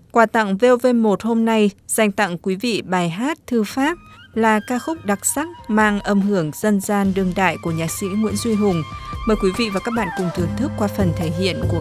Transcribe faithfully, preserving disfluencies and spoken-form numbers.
Quà tặng vê o vê một hôm nay dành tặng quý vị bài hát Thư pháp là ca khúc đặc sắc mang âm hưởng dân gian đương đại của nhạc sĩ Nguyễn Duy Hùng. Mời quý vị và các bạn cùng thưởng thức qua phần thể hiện của